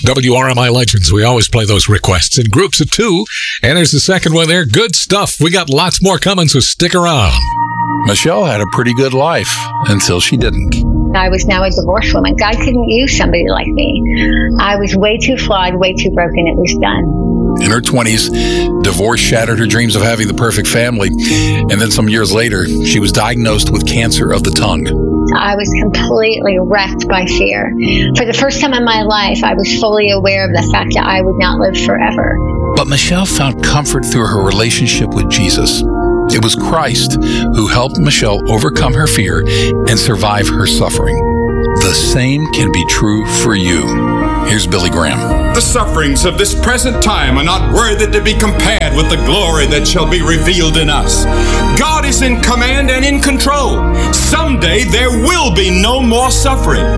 WRMI Legends. We always play those requests in groups of 2. And there's the second one there. Good stuff. We got lots more coming, so stick around. Michelle had a pretty good life until she didn't. I was now a divorced woman. God couldn't use somebody like me. I was way too flawed, way too broken. It was done. In her 20s, divorce shattered her dreams of having the perfect family. And then some years later, she was diagnosed with cancer of the tongue. I was completely wrecked by fear. For the first time in my life, I was fully aware of the fact that I would not live forever. But Michelle found comfort through her relationship with Jesus. It was Christ who helped Michelle overcome her fear and survive her suffering. The same can be true for you. Here's Billy Graham. The sufferings of this present time are not worthy to be compared with the glory that shall be revealed in us. God is in command and in control. Someday there will be no more suffering.